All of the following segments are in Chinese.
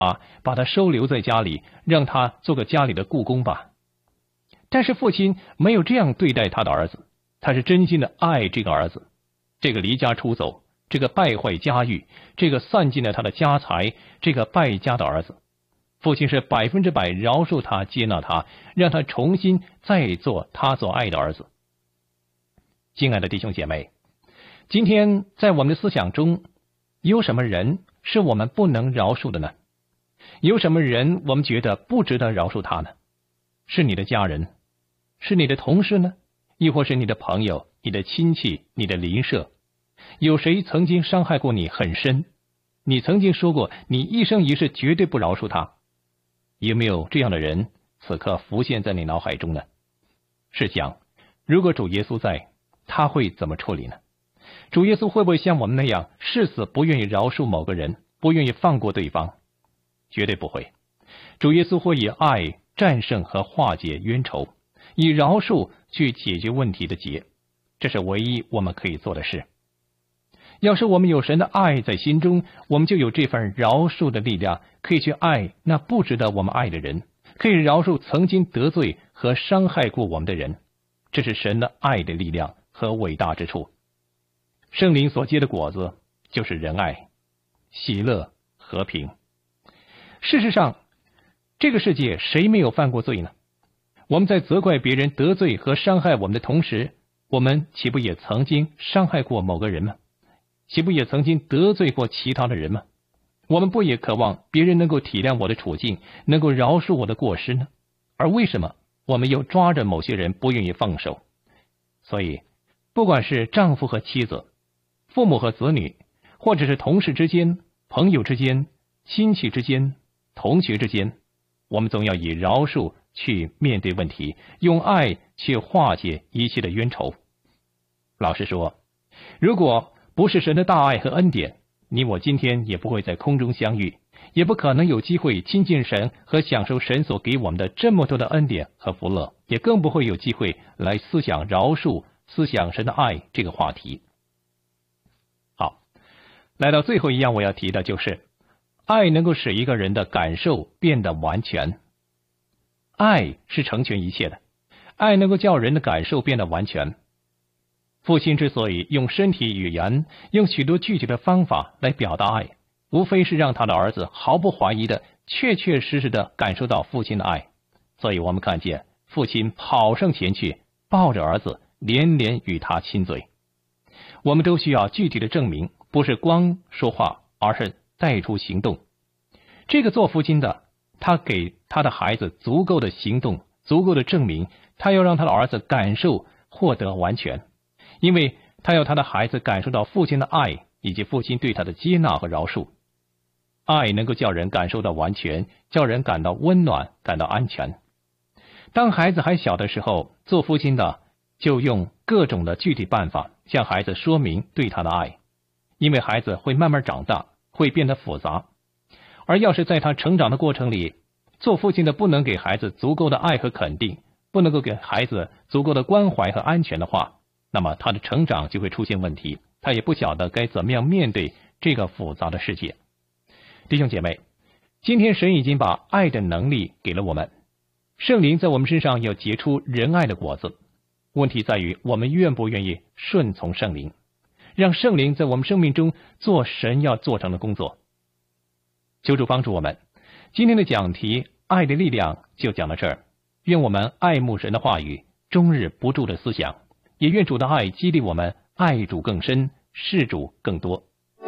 把他收留在家里，让他做个家里的雇工吧。但是父亲没有这样对待他的儿子，他是真心的爱这个儿子，这个离家出走，这个败坏家育，这个散尽了他的家财，这个败家的儿子，父亲是100%饶恕他，接纳他，让他重新再做他所爱的儿子。亲爱的弟兄姐妹，今天在我们的思想中，有什么人是我们不能饶恕的呢？有什么人我们觉得不值得饶恕他呢？是你的家人，是你的同事呢？亦或是你的朋友、你的亲戚、你的邻舍？有谁曾经伤害过你很深？你曾经说过你一生一世绝对不饶恕他？有没有这样的人此刻浮现在你脑海中呢？试想，如果主耶稣在，他会怎么处理呢？主耶稣会不会像我们那样誓死不愿意饶恕某个人，不愿意放过对方？绝对不会。主耶稣会以爱战胜和化解冤仇，以饶恕去解决问题的结，这是唯一我们可以做的事。要是我们有神的爱在心中，我们就有这份饶恕的力量，可以去爱那不值得我们爱的人，可以饶恕曾经得罪和伤害过我们的人。这是神的爱的力量和伟大之处。圣灵所结的果子就是仁爱、喜乐、和平。事实上，这个世界谁没有犯过罪呢？我们在责怪别人得罪和伤害我们的同时，我们岂不也曾经伤害过某个人吗？岂不也曾经得罪过其他的人吗？我们不也渴望别人能够体谅我的处境，能够饶恕我的过失呢？而为什么我们又抓着某些人不愿意放手？所以，不管是丈夫和妻子、父母和子女，或者是同事之间、朋友之间、亲戚之间、同学之间，我们总要以饶恕去面对问题，用爱去化解一切的冤仇。老实说，如果不是神的大爱和恩典，你我今天也不会在空中相遇，也不可能有机会亲近神和享受神所给我们的这么多的恩典和福乐，也更不会有机会来思想饶恕、思想神的爱这个话题。好，来到最后一样我要提的就是，爱能够使一个人的感受变得完全。爱是成全一切的，爱能够叫人的感受变得完全。父亲之所以用身体语言，用许多具体的方法来表达爱，无非是让他的儿子毫不怀疑的、确确实实的感受到父亲的爱。所以我们看见父亲跑上前去，抱着儿子，连连与他亲嘴。我们都需要具体的证明，不是光说话，而是带出行动。这个做父亲的，他给他的孩子足够的行动，足够的证明，他要让他的儿子感受获得完全，因为他要他的孩子感受到父亲的爱，以及父亲对他的接纳和饶恕。爱能够叫人感受到完全，叫人感到温暖，感到安全。当孩子还小的时候，做父亲的就用各种的具体办法向孩子说明对他的爱，因为孩子会慢慢长大，会变得复杂。而要是在他成长的过程里，做父亲的不能给孩子足够的爱和肯定，不能够给孩子足够的关怀和安全的话，那么他的成长就会出现问题，他也不晓得该怎么样面对这个复杂的世界。弟兄姐妹，今天神已经把爱的能力给了我们，圣灵在我们身上要结出仁爱的果子，问题在于我们愿不愿意顺从圣灵，让圣灵在我们生命中做神要做成的工作。求主帮助我们，今天的讲题爱的力量就讲到这儿。愿我们爱慕神的话语，终日不住的思想，也愿主的爱激励我们爱主更深，事主更多。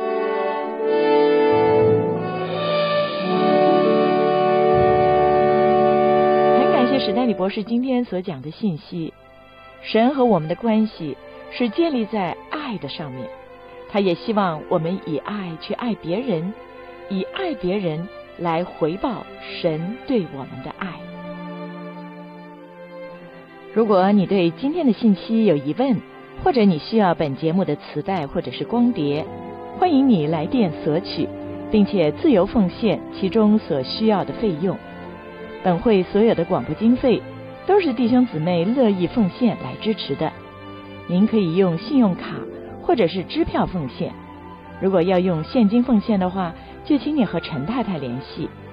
很感谢史代理博士今天所讲的信息。神和我们的关系是建立在爱的上面，他也希望我们以爱去爱别人，以爱别人来回报神对我们的爱。如果你对今天的信息有疑问，或者你需要本节目的磁带或者是光碟，欢迎你来电索取，并且自由奉献其中所需要的费用。本会所有的广播经费都是弟兄姊妹乐意奉献来支持的。您可以用信用卡或者是支票奉献，如果要用现金奉献的话， 就请你和陈太太联系，